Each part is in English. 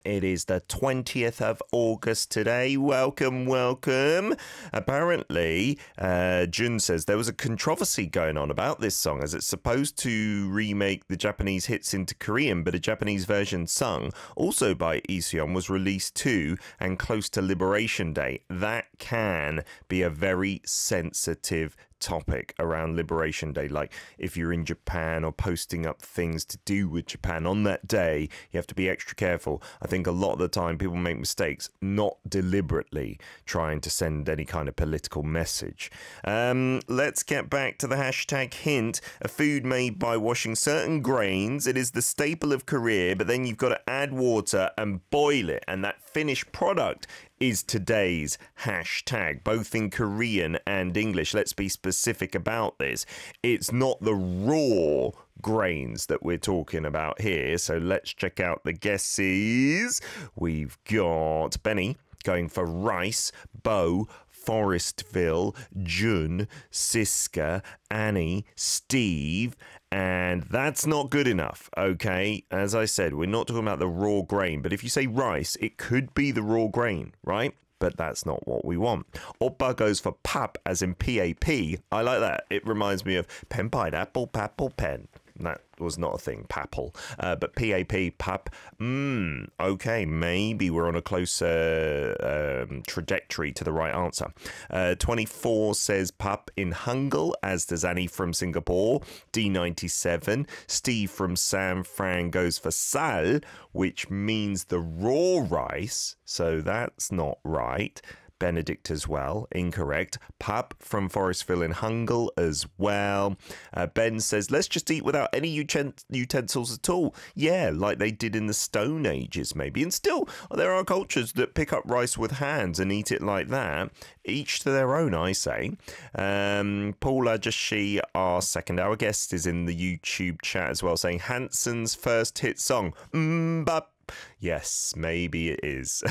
It is the 20th of August today. Welcome, welcome. Apparently, Jun says there was a controversy going on about this song as it's supposed to remake the Japanese hits into Korean, but a Japanese version sung, also by Lee Seon, was released too and close to Liberation Day. That can be a very sensitive topic around Liberation Day. Like if you're in Japan or posting up things to do with Japan on that day, you have to be extra careful. I think a lot of the time people make mistakes, not deliberately trying to send any kind of political message. Let's get back to the hashtag hint. A food made by washing certain grains. It is the staple of Korea, but then you've got to add water and boil it, and that finished product is today's hashtag, both in Korean and English. Let's be specific about this. It's not the raw grains that we're talking about here. So let's check out the guesses. We've got Benny going for rice, Bo, Forestville, Jun, Siska, Annie, Steve, and that's not good enough, okay? As I said, we're not talking about the raw grain, but if you say rice, it could be the raw grain, right? But that's not what we want. Oppa goes for pap, as in P-A-P. I like that. It reminds me of pen, pineapple, papple, pen. That was not a thing, papple. But P-A-P, pap. Okay, maybe we're on a closer trajectory to the right answer. 24 says pap in Hangul, as does Annie from Singapore. D97. Steve from San Fran goes for sal, which means the raw rice. So that's not right. Benedict as well, incorrect. Pap from Forestville in Hangul as well. Ben says, let's just eat without any utensils at all. Yeah, like they did in the Stone Ages, maybe. And still, there are cultures that pick up rice with hands and eat it like that. Each to their own, I say. Paula Jashi, our second hour guest, is in the YouTube chat as well, saying Hanson's first hit song, Bap. Yes, maybe it is.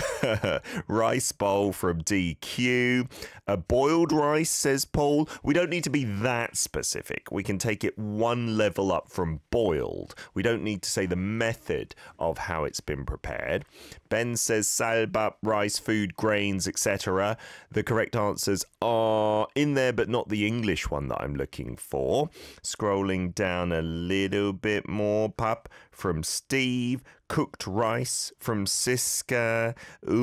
Rice bowl from DQ. A boiled rice, says Paul. We don't need to be that specific. We can take it one level up from boiled. We don't need to say the method of how it's been prepared. Ben says salbap, rice, food, grains, etc. The correct answers are in there, but not the English one that I'm looking for. Scrolling down a little bit more. Pap from Steve. Cooked rice from Siska.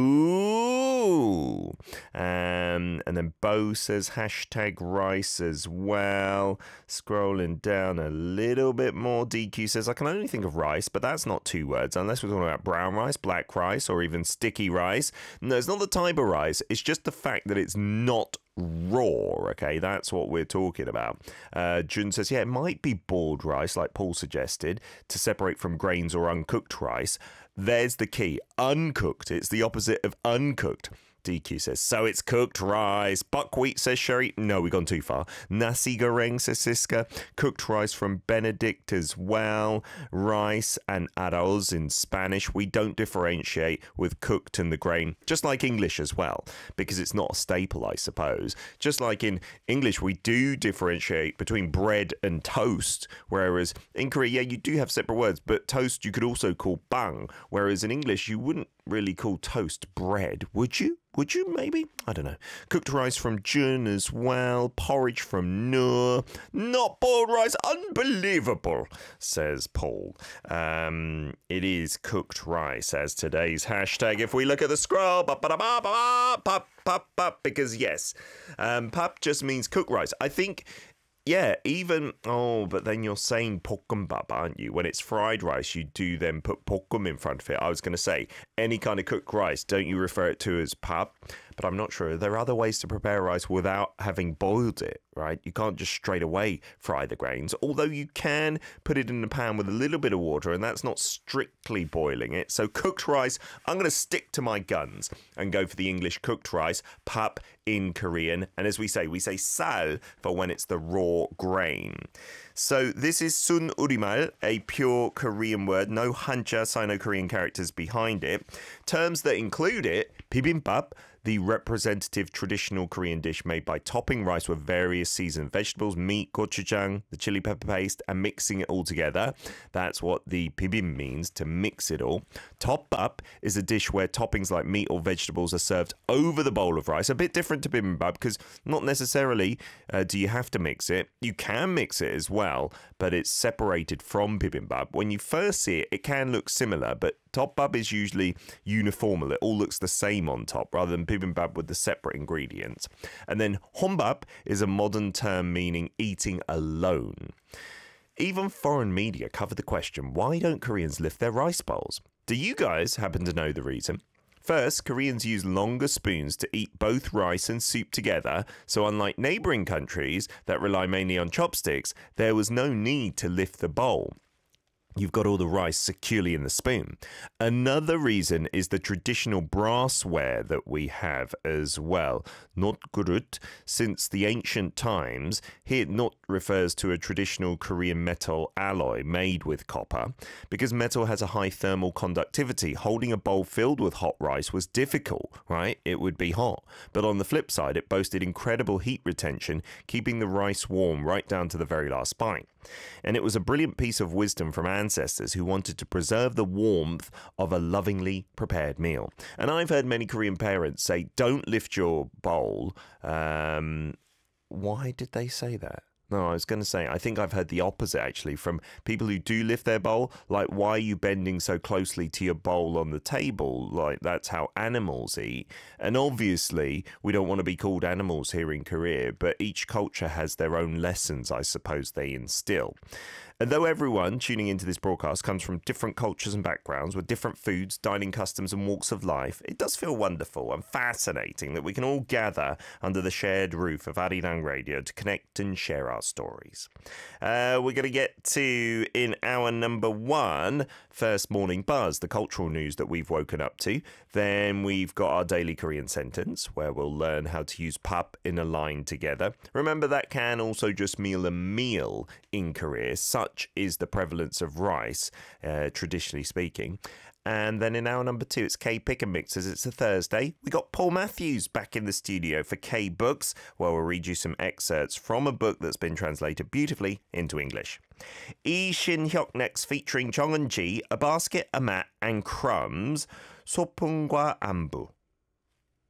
Ooh. And then Bo says hashtag rice as well. Scrolling down a little bit more. DQ says I can only think of rice, but that's not two words unless we're talking about brown rice, black rice, or even sticky rice. No, it's not the type of rice. It's just the fact that it's not raw, okay? That's what we're talking about. Jun says, yeah, it might be boiled rice, like Paul suggested, to separate from grains or uncooked rice. There's the key. Uncooked. It's the opposite of uncooked. DQ says, so it's cooked rice. Buckwheat, says Sherry. No, we've gone too far. Nasi goreng, says Siska. Cooked rice from Benedict as well. Rice and arroz in Spanish. We don't differentiate with cooked and the grain, just like English as well, because it's not a staple, I suppose. Just like in English, we do differentiate between bread and toast, whereas in Korea, yeah, you do have separate words, but toast you could also call bang, whereas in English, you wouldn't really call toast bread, would you? Would you, maybe? I don't know. Cooked rice from Jun as well. Porridge from Noor. Not boiled rice. Unbelievable, says Paul. It is cooked rice as today's hashtag. If we look at the scroll, because yes, pap just means cooked rice. I think... yeah, even... oh, but then you're saying 볶음밥, aren't you? When it's fried rice, you do then put 볶음 in front of it. I was going to say, any kind of cooked rice, don't you refer it to as pap? But I'm not sure. There are other ways to prepare rice without having boiled it, right? You can't just straight away fry the grains, although you can put it in a pan with a little bit of water, and that's not strictly boiling it. So cooked rice, I'm going to stick to my guns and go for the English cooked rice, pap in Korean. And as we say sal for when it's the raw grain. So this is Sun Urimal, a pure Korean word, no Hanja Sino-Korean characters behind it. Terms that include it, bibimbap, the representative traditional Korean dish made by topping rice with various seasoned vegetables, meat, gochujang, the chili pepper paste, and mixing it all together. That's what the bibim means, to mix it all. Top-up is a dish where toppings like meat or vegetables are served over the bowl of rice. A bit different to bibimbap because not necessarily do you have to mix it. You can mix it as well, but it's separated from bibimbap. When you first see it, it can look similar, but top-up is usually uniform. It all looks the same on top rather than bibimbap with the separate ingredients. And then honbap is a modern term meaning eating alone. Even foreign media cover the question, why don't Koreans lift their rice bowls? Do you guys happen to know the reason? First, Koreans use longer spoons to eat both rice and soup together, so unlike neighbouring countries that rely mainly on chopsticks, there was no need to lift the bowl. You've got all the rice securely in the spoon. Another reason is the traditional brassware that we have as well. Not gurut, since the ancient times. Here, not refers to a traditional Korean metal alloy made with copper. Because metal has a high thermal conductivity, holding a bowl filled with hot rice was difficult, right? It would be hot. But on the flip side, it boasted incredible heat retention, keeping the rice warm right down to the very last bite. And it was a brilliant piece of wisdom from ancestors who wanted to preserve the warmth of a lovingly prepared meal. And I've heard many Korean parents say, don't lift your bowl. Why did they say that? No, I was going to say, I think I've heard the opposite actually from people who do lift their bowl. Like, why are you bending so closely to your bowl on the table? Like, that's how animals eat. And obviously, we don't want to be called animals here in Korea, but each culture has their own lessons, I suppose, they instill. And though everyone tuning into this broadcast comes from different cultures and backgrounds with different foods, dining customs and walks of life, it does feel wonderful and fascinating that we can all gather under the shared roof of Arirang Radio to connect and share our stories. We're going to get to, in hour number 1, First Morning Buzz, the cultural news that we've woken up to. Then we've got our daily Korean sentence, where we'll learn how to use pap in a line together. Remember, that can also just mean a meal in Korea. Such is the prevalence of rice, traditionally speaking. And then in hour number 2, it's K Pick and Mixers. It's a Thursday. We got Paul Matthews back in the studio for K Books, where we'll read you some excerpts from a book that's been translated beautifully into English. Lee Shin-hyuk next, featuring Jong Eun-ji, A Basket, a Mat and Crumbs, 소풍과 안부.